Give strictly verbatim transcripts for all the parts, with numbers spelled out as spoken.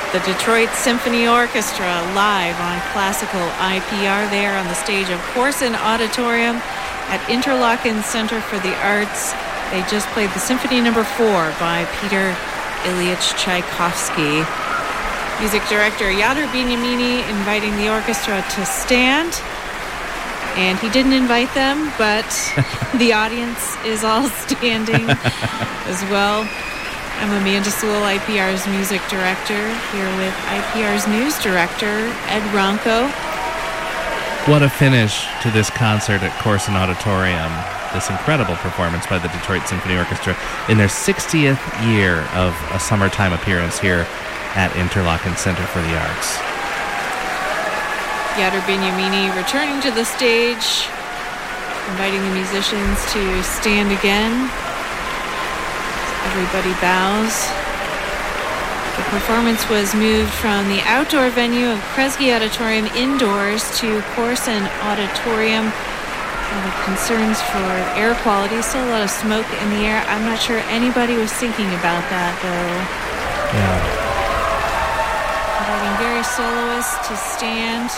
The Detroit Symphony Orchestra live on classical I P R there on the stage of Corson Auditorium at Interlochen Center for the Arts. They just played the Symphony Number Four by Peter Ilyich Tchaikovsky. Music director Yadar Benyamini inviting the orchestra to stand. And he didn't invite them, but the audience is all standing as well. I'm Amanda Sewell, I P R's music director, here with I P R's news director, Ed Ronco. What a finish to this concert at Corson Auditorium. This incredible performance by the Detroit Symphony Orchestra in their sixtieth year of a summertime appearance here at Interlochen Center for the Arts. Yadar Benyamini returning to the stage, inviting the musicians to stand again. Everybody bows. The performance was moved from the outdoor venue of Kresge Auditorium indoors to Corson Auditorium. Uh, concerns for air quality, still a lot of smoke in the air. I'm not sure anybody was thinking about that, though. Yeah. Inviting various soloists to stand.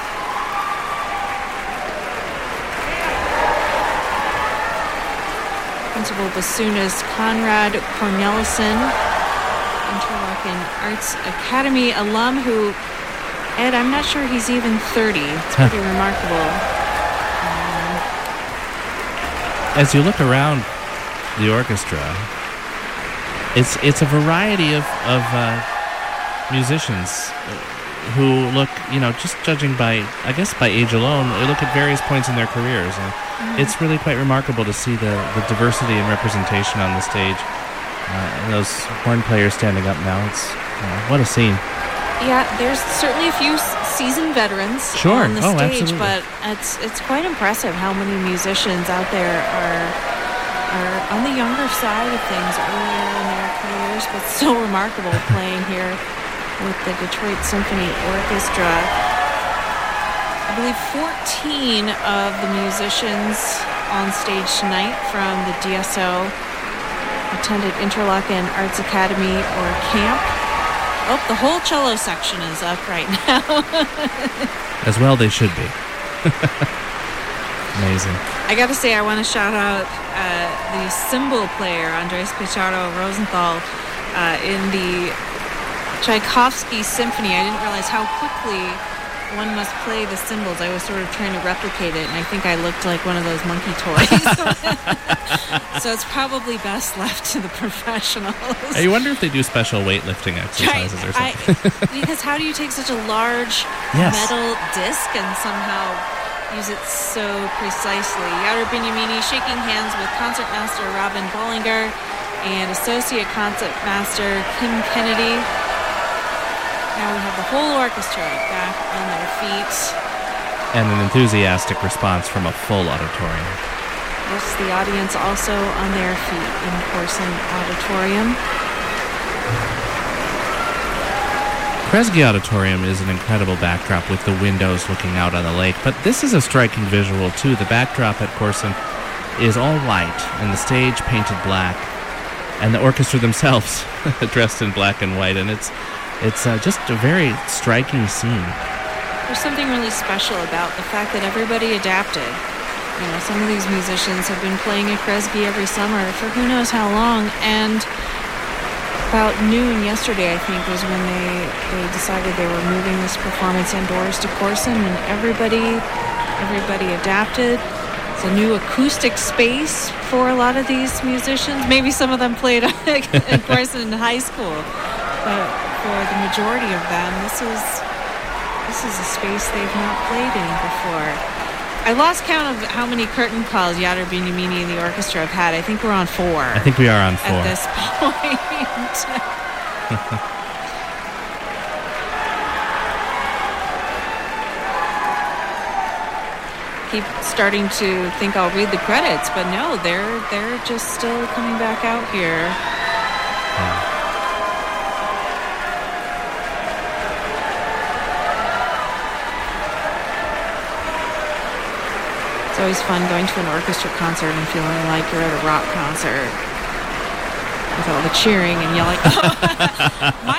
Principal bassoonist Conrad Cornelissen, Interlochen Arts Academy alum who, Ed, I'm not sure he's even thirty. It's pretty remarkable. Um, As you look around the orchestra, it's it's a variety of, of uh, musicians who look, you know, just judging by, I guess, by age alone, they look at various points in their careers. And mm-hmm. It's really quite remarkable to see the, the diversity and representation on the stage. Uh, and those horn players standing up now. It's uh, what a scene. Yeah, there's certainly a few seasoned veterans sure. on the oh, stage, absolutely. but it's it's quite impressive how many musicians out there are are on the younger side of things earlier in their careers, but still remarkable playing here with the Detroit Symphony Orchestra. I believe fourteen of the musicians on stage tonight from the D S O attended Interlochen Arts Academy or camp. Oh, the whole cello section is up right now. As well they should be. Amazing. I gotta say, I want to shout out uh, the cymbal player, Andres Pichardo Rosenthal, uh, in the Tchaikovsky Symphony. I didn't realize how quickly one must play the cymbals. I was sort of trying to replicate it, and I think I looked like one of those monkey toys. So it's probably best left to the professionals. I wonder if they do special weightlifting exercises Try, or something. I, because how do you take such a large yes. metal disc and somehow use it so precisely? Yadar Benyamini shaking hands with concertmaster Robin Bollinger and associate concertmaster Kim Kennedy. Now we have the whole orchestra back on their feet. And an enthusiastic response from a full auditorium. Yes, the audience also on their feet in Corson Auditorium. Kresge Auditorium is an incredible backdrop with the windows looking out on the lake, but this is a striking visual too. The backdrop at Corson is all white and the stage painted black, and the orchestra themselves dressed in black and white, and it's It's uh, just a very striking scene. There's something really special about the fact that everybody adapted. You know, some of these musicians have been playing at Kresge every summer for who knows how long, and about noon yesterday, I think, was when they, they decided they were moving this performance indoors to Corson, and everybody, everybody adapted. It's a new acoustic space for a lot of these musicians. Maybe some of them played at Corson in high school, but for the majority of them, this is this is a space they've not played in before. I lost count of how many curtain calls Yadar Benyamini and the orchestra have had. I think we're on four. I think we are on four. At this point. Keep starting to think I'll read the credits, but no, they're they're just still coming back out here. Yeah. It's always fun going to an orchestra concert and feeling like you're at a rock concert with all the cheering and yelling. Oh, my goodness,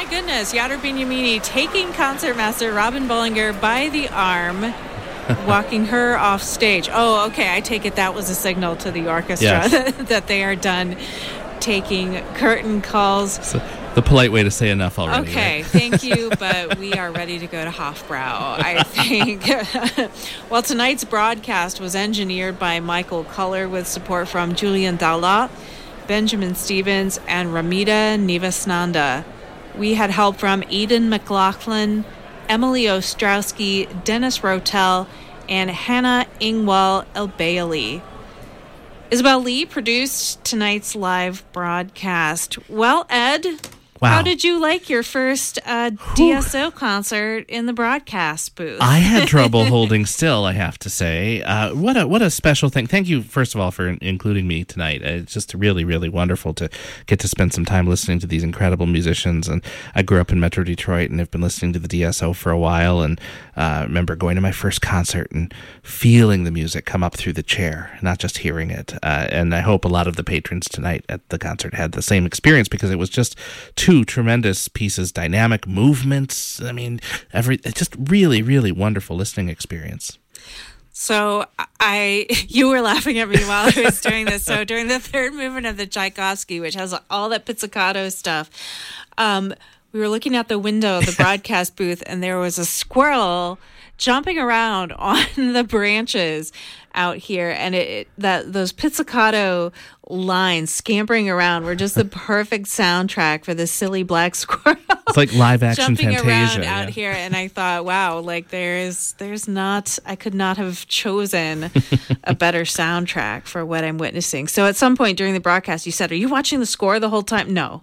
was Yadar Binyamini taking concertmaster Robin Bollinger by the arm, walking her off stage. Oh, okay. I take it that was a signal to the orchestra Yes. that they are done taking curtain calls. So the polite way to say enough already. Okay, right? thank you, but we are ready to go to Hofbrau, I think. Well, tonight's broadcast was engineered by Michael Culler with support from Julian Dalla, Benjamin Stevens, and Ramita Nivasnanda. We had help from Eden McLaughlin, Emily Ostrowski, Dennis Rotel, and Hannah Ingwal El-Bailey. Isabel Lee produced tonight's live broadcast. Well, Ed, Wow. how did you like your first uh, D S O concert in the broadcast booth? I had trouble holding still, I have to say. Uh, what a what a special thing. Thank you, first of all, for in- including me tonight. Uh, It's just really, really wonderful to get to spend some time listening to these incredible musicians. And I grew up in Metro Detroit and have been listening to the D S O for a while. And uh, remember going to my first concert and feeling the music come up through the chair, not just hearing it. Uh, and I hope a lot of the patrons tonight at the concert had the same experience, because it was just two tremendous pieces, dynamic movements. I mean, every it's just really, really wonderful listening experience. So I, you were laughing at me while I was doing this. So during the third movement of the Tchaikovsky, which has all that pizzicato stuff, um, we were looking out the window of the broadcast booth, and there was a squirrel jumping around on the branches out here, and it, it that those pizzicato lines scampering around were just the perfect soundtrack for the silly black squirrel. It's like live action jumping Fantasia. around out yeah. here, and I thought, wow, like there's there's not I could not have chosen a better soundtrack for what I'm witnessing. So at some point during the broadcast, you said, "Are you watching the score the whole time?" No.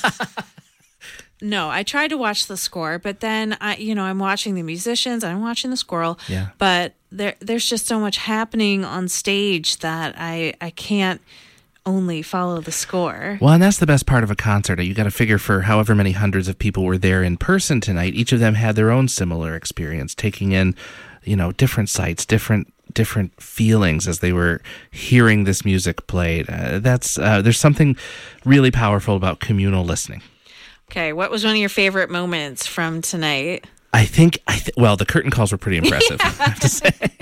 No, I tried to watch the score, but then I, you know, I'm watching the musicians, I'm watching the squirrel, Yeah. but there, there's just so much happening on stage that I, I can't only follow the score. Well, and that's the best part of a concert. You got to figure for however many hundreds of people were there in person tonight, each of them had their own similar experience, taking in, you know, different sights, different different feelings as they were hearing this music played. Uh, that's uh, there's something really powerful about communal listening. Okay, what was one of your favorite moments from tonight? I think, I th- well, the curtain calls were pretty impressive, I have to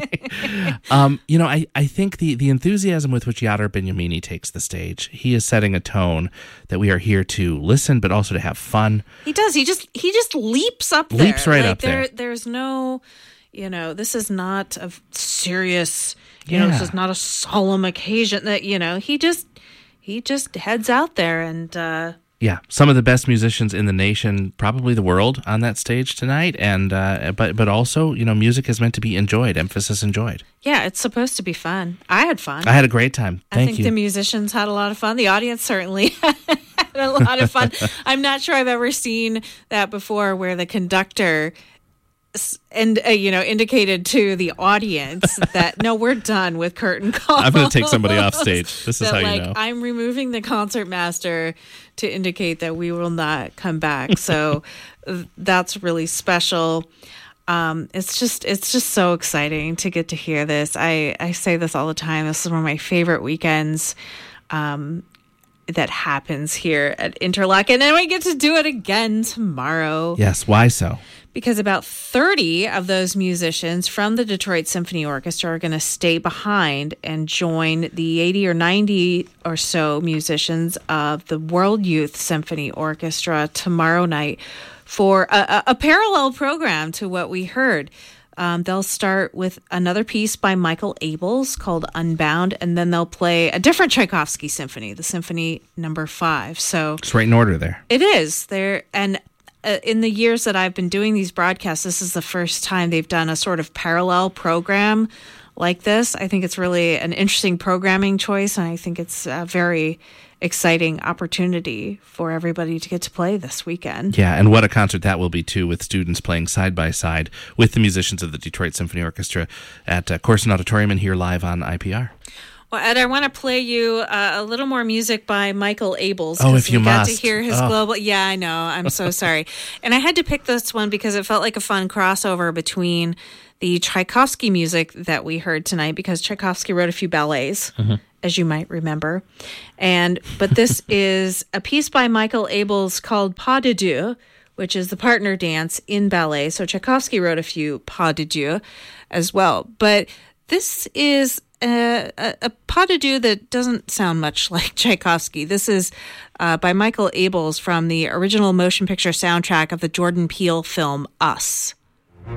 say. um, you know, I, I think the, the enthusiasm with which Yadar Binyamini takes the stage, he is setting a tone that we are here to listen, but also to have fun. He does. He just he just leaps up there. Leaps right like up there. There's no, you know, this is not a serious, you know, this Yeah. is not a solemn occasion. That you know, he just he just heads out there and. uh Yeah, some of the best musicians in the nation, probably the world, on that stage tonight, and uh, but but also, you know, music is meant to be enjoyed. Emphasis enjoyed. Yeah, it's supposed to be fun. I had fun. I had a great time. I Thank think you. the musicians had a lot of fun. The audience certainly had a lot of fun. I'm not sure I've ever seen that before, where the conductor s- and uh, you know indicated to the audience that no, we're done with curtain calls. I'm going to take somebody off stage. This is that, how like, you know. I'm removing the concertmaster to indicate that we will not come back. So uh, that's really special. Um, it's just it's just so exciting to get to hear this. I, I say this all the time. This is one of my favorite weekends um, that happens here at Interlochen. And we get to do it again tomorrow. Yes, why so? Because about thirty of those musicians from the Detroit Symphony Orchestra are going to stay behind and join the eighty or ninety or so musicians of the World Youth Symphony Orchestra tomorrow night for a, a, a parallel program to what we heard. Um, they'll start with another piece by Michael Abels called Unbound, and then they'll play a different Tchaikovsky symphony, the Symphony Number Five. So It's right in order there. it is there, and uh, in the years that I've been doing these broadcasts, this is the first time they've done a sort of parallel program like this. I think it's really an interesting programming choice, and I think it's a very exciting opportunity for everybody to get to play this weekend. Yeah, and what a concert that will be, too, with students playing side by side with the musicians of the Detroit Symphony Orchestra at uh, Corson Auditorium and here live on I P R. Well, Ed, I want to play you uh, a little more music by Michael Abels. Oh, if you we got must. to hear his Oh. global. Yeah, I know. I'm so sorry. And I had to pick this one because it felt like a fun crossover between the Tchaikovsky music that we heard tonight, because Tchaikovsky wrote a few ballets, mm-hmm. as you might remember. And but this is a piece by Michael Abels called Pas de Deux, which is the partner dance in ballet. So Tchaikovsky wrote a few pas de deux as well. But this is a, a, a pas de deux that doesn't sound much like Tchaikovsky. This is uh, by Michael Abels from the original motion picture soundtrack of the Jordan Peele film Us.